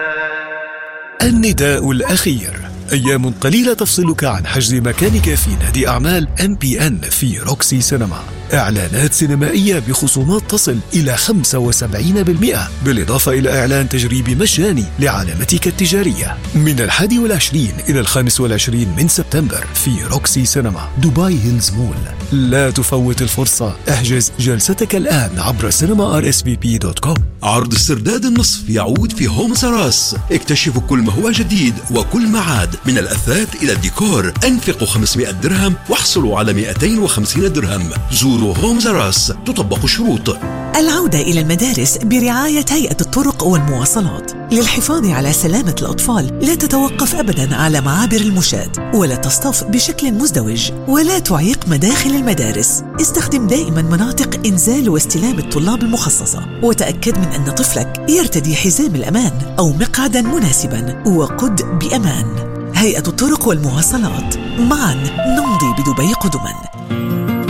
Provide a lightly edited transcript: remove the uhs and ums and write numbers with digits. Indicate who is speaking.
Speaker 1: النداء الأخير: أيام قليلة تفصلك عن حجز مكانك في نادي أعمال MPN في روكسي سينما. إعلانات سينمائية بخصومات تصل إلى 75%، بالإضافة إلى إعلان تجريبي مجاني لعلامتك التجارية من 21 إلى 25 من سبتمبر في روكسي سينما دبي هيلز مول. لا تفوت الفرصة، احجز جلستك الآن عبر cinema.rsvp.com.
Speaker 2: عرض استرداد النصف يعود في هوم سراس. اكتشفوا كل ما هو جديد وكل ما عاد، من الأثاث إلى الديكور. انفقوا 500 درهم واحصلوا على 250 درهم. زوروا هوم سراس، تطبق الشروط.
Speaker 3: العودة إلى المدارس برعاية هيئة الطرق والمواصلات. للحفاظ على سلامة الأطفال لا تتوقف أبداً على معابر المشاة، ولا تصطف بشكل مزدوج، ولا تعيق مداخل المدارس. استخدم دائماً مناطق إنزال واستلام الطلاب المخصصة، وتأكد من أن طفلك يرتدي حزام الأمان أو مقعداً مناسباً، وقد بأمان. هيئة الطرق والمواصلات، معاً نمضي بدبي قدماً.